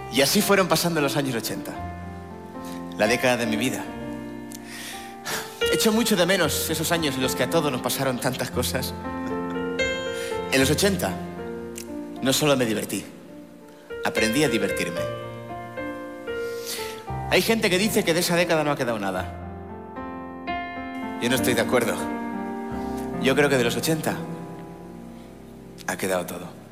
Y así fueron pasando los años 80, la década de mi vida. Echo mucho de menos esos años en los que a todos nos pasaron tantas cosas. En los 80 no solo me divertí, aprendí a divertirme. Hay gente que dice que de esa década no ha quedado nada. Yo no estoy de acuerdo. Yo creo que de los 80 ha quedado todo.